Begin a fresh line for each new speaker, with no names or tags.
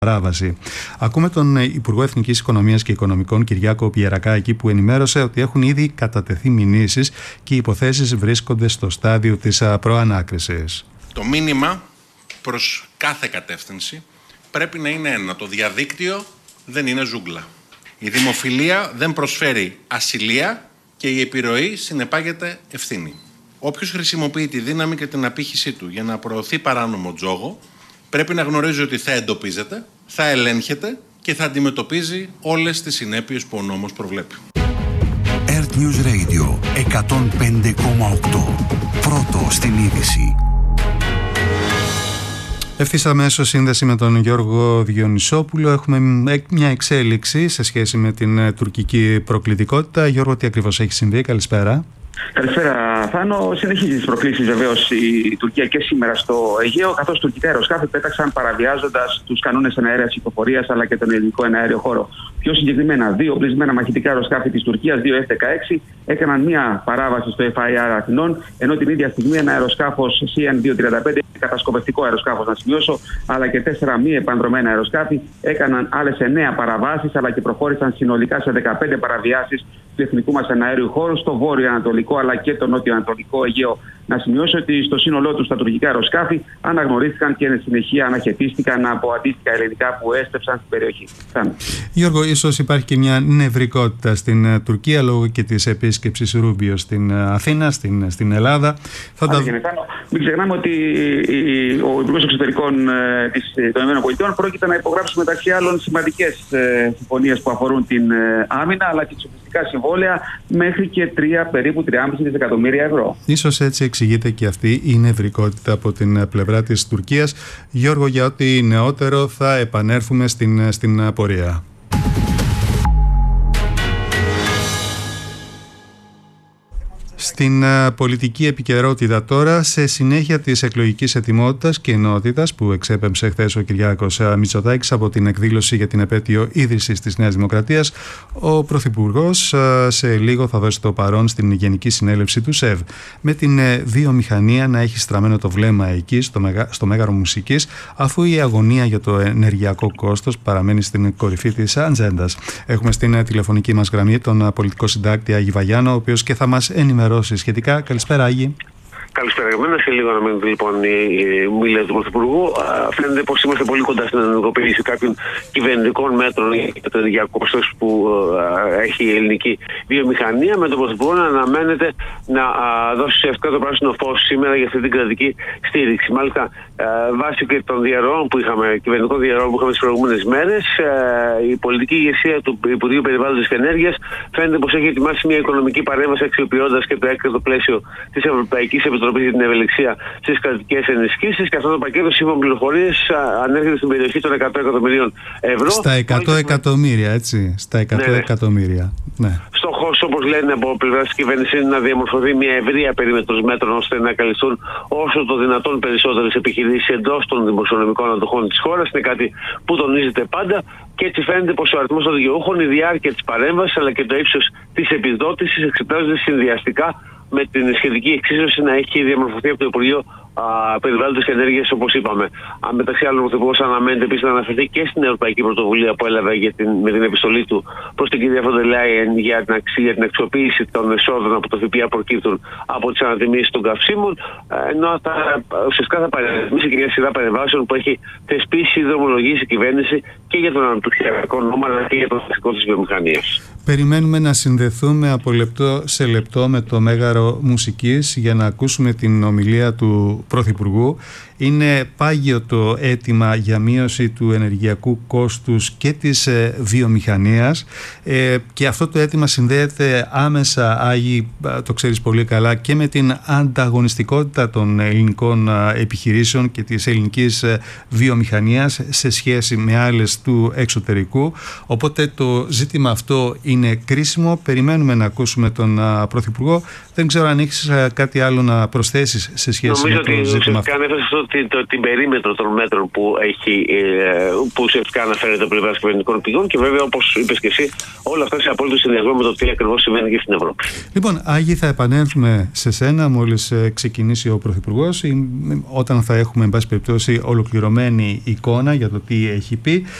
παράβαση. Ακούμε τον Υπουργό Εθνικής Οικονομίας και Οικονομικών, Κυριάκο Πιερακά, εκεί που ενημέρωσε ότι έχουν ήδη κατατεθεί μηνύσεις και οι υποθέσεις βρίσκονται στο στάδιο της προανάκρισης.
Το μήνυμα προς κάθε κατεύθυνση πρέπει να είναι ένα. Το διαδίκτυο δεν είναι ζούγκλα. Η δημοφιλία δεν προσφέρει ασυλία και η επιρροή συνεπάγεται ευθύνη. Όποιος χρησιμοποιεί τη δύναμη και την απήχησή του για να προωθεί παράνομο τζόγο, πρέπει να γνωρίζει ότι θα εντοπίζεται, θα ελέγχεται και θα αντιμετωπίζει όλες τις συνέπειες που ο νόμος προβλέπει.
Earth News Radio 105,8. Πρώτο στην είδηση.
Ευθύς αμέσως σύνδεση με τον Γιώργο Διονυσόπουλο. Έχουμε μια εξέλιξη σε σχέση με την τουρκική προκλητικότητα. Γιώργο, τι ακριβώς έχει συμβεί? Καλησπέρα.
Καλησπέρα, Θάνο. Συνεχίζει τις προκλήσεις βεβαίως η Τουρκία και σήμερα στο Αιγαίο, καθώς τουρκικά αεροσκάφη πέταξαν παραβιάζοντας τους κανόνες εναέρειας κυκλοφορίας αλλά και τον ελληνικό εναέριο χώρο. Πιο συγκεκριμένα, δύο οπλισμένα μαχητικά αεροσκάφη της Τουρκίας, δύο F-16, έκαναν μία παράβαση στο FIR Αθηνών, ενώ την ίδια στιγμή ένα αεροσκάφος CN-235, κατασκοπευτικό αεροσκάφος να σημειώσω, αλλά και 4 μη επανδρομένα αεροσκάφη έκαναν άλλες 9 παραβάσεις, αλλά και προχώρησαν συνολικά σε 15 παραβιάσεις του εθνικού μας εναέριου χώρου στο βόρειο-ανατολικό αλλά και το νότιο-ανατολικό Αιγαίο. Να σημειώσω ότι στο σύνολό του τα τουρκικά αεροσκάφη αναγνωρίστηκαν και εν συνεχεία αναχαιτίστηκαν από αντίστοιχα ελληνικά που έστρεψαν στην περιοχή.
Γιώργο, ίσως υπάρχει και μια νευρικότητα στην Τουρκία λόγω και της επίσκεψης Ρούμπιο στην Αθήνα, στην Ελλάδα.
Μην ξεχνάμε ότι ο Υπουργός Εξωτερικών των ΗΠΑ πρόκειται να υπογράψει μεταξύ άλλων σημαντικές συμφωνίες που αφορούν την άμυνα αλλά και εξοπλιστικά συμβόλαια μέχρι και περίπου 3,5 δισεκατομμύρια ευρώ.
Ίσως έτσι εξηγείται και αυτή η νευρικότητα από την πλευρά της Τουρκίας. Γιώργο, για ό,τι νεότερο θα επανέλθουμε στην πορεία. Στην πολιτική επικαιρότητα τώρα, σε συνέχεια της εκλογικής ετοιμότητας και ενότητας που εξέπεμψε χθες ο Κυριάκος Μητσοτάκης από την εκδήλωση για την επέτειο ίδρυσης της Νέας Δημοκρατίας, ο Πρωθυπουργός σε λίγο θα δώσει το παρόν στην Γενική Συνέλευση του ΣΕΒ. Με την βιομηχανία να έχει στραμμένο το βλέμμα εκεί, στο Μέγαρο Μουσικής, αφού η αγωνία για το ενεργειακό κόστος παραμένει στην κορυφή της ατζέντας. Έχουμε στην τηλεφωνική μας γραμμή τον πολιτικό συντάκτη Άγη Βαγιάνο, ο οποίος και θα μας ενημερώσει σχετικά. Καλησπέρα, Άγη.
Καλησπέρα για μένα. Σε λίγο να μείνει λοιπόν η ομιλία του Πρωθυπουργού. Φαίνεται πως είμαστε πολύ κοντά στην ενεργοποίηση κάποιων κυβερνητικών μέτρων για το ενεργειακό κόστος που έχει η ελληνική βιομηχανία, με τον Πρωθυπουργό να αναμένεται να δώσει ουσιαστικά το πράσινο φως σήμερα για αυτή την κρατική στήριξη. Μάλιστα, βάσει και των διαρροών που είχαμε, κυβερνητικών διαρροών που είχαμε τις προηγούμενες μέρες, η πολιτική ηγεσία του Υπουργείου Περιβάλλοντος και Ενέργειας φαίνεται πως έχει ετοιμάσει μια οικονομική παρέμβαση αξιοποιώντας και το έκτακτο πλαίσιο της Ευρωπαϊκής Επιτροπής για την ευελιξία στις κρατικές ενισχύσεις, και αυτό το πακέτο, σύμφωνα με πληροφορίες, ανέρχεται στην περιοχή των 100 εκατομμυρίων ευρώ.
Στα 100 εκατομμύρια, έτσι. Στα 100 εκατομμύρια. Ναι.
Στόχος, όπως λένε από πλευράς της κυβέρνησης, είναι να διαμορφωθεί μια ευρεία περίμετρος μέτρων ώστε να καλυφθούν όσο το δυνατόν περισσότερες επιχειρήσεις εντός των δημοσιονομικών αντοχών της χώρας. Είναι κάτι που τονίζεται πάντα. Και έτσι φαίνεται πως ο αριθμός των δικαιούχων, η διάρκεια της παρέμβασης αλλά και το ύψος της επιδότησης εξετάζονται συνδυαστικά με την σχετική εξίσωση να έχει διαμορφωθεί από το Υπουργείο Περιβάλλοντος και Ενέργειας, όπως είπαμε. Μεταξύ άλλων, ο Πρωθυπουργός αναμένεται επίσης να αναφερθεί και στην Ευρωπαϊκή Πρωτοβουλία που έλαβε με την επιστολή του προς την κυρία Φοντερ Λάιεν για την αξιοποίηση των εσόδων από το ΦΠΑ προκύπτουν από τις ανατιμήσεις των καυσίμων. Ενώ ουσιαστικά θα παρεμβάσει και μια σειρά παρεμβάσεων που έχει θεσπίσει ή δρομολογήσει η κυβέρνηση και για τον αναπτυξιακό νόμο αλλά και για το θεσμικό της βιομηχανίας.
Περιμένουμε να συνδεθούμε από λεπτό σε λεπτό με το Μέγαρο Μουσικής για να ακούσουμε την ομιλία του Πρωθυπουργού. Είναι πάγιο το αίτημα για μείωση του ενεργειακού κόστους και της βιομηχανίας και αυτό το αίτημα συνδέεται άμεσα, Άγη, το ξέρεις πολύ καλά, και με την ανταγωνιστικότητα των ελληνικών επιχειρήσεων και της ελληνικής βιομηχανίας σε σχέση με άλλες του εξωτερικού. Οπότε το ζήτημα αυτό είναι είναι κρίσιμο. Περιμένουμε να ακούσουμε τον Πρωθυπουργό. Δεν ξέρω αν έχεις κάτι άλλο να προσθέσεις σε σχέση με το ζήτημα αυτό.
Νομίζω ότι ανέφερε την περίμετρο των μέτρων που ουσιαστικά αναφέρεται από πλευράς κυβερνητικών πηγών και βέβαια, όπως είπες και εσύ, όλα αυτά σε απόλυτο συνδυασμό με το τι ακριβώς συμβαίνει και στην Ευρώπη.
Λοιπόν, Άγη, θα επανέλθουμε σε σένα μόλις ξεκινήσει ο Πρωθυπουργός, όταν θα έχουμε, εν πάση περιπτώσει, ολοκληρωμένη εικόνα για το τι έχει πει.